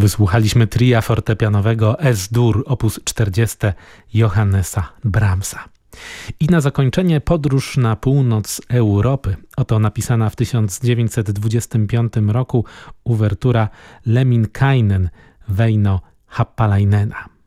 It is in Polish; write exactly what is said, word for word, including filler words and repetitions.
Wysłuchaliśmy tria fortepianowego Es-Dur op. czterdzieści Johannesa Brahmsa. I na zakończenie podróż na północ Europy. Oto napisana w tysiąc dziewięćset dwudziestym piątym roku uwertura Lemminkainen Wäinö Haapalainena.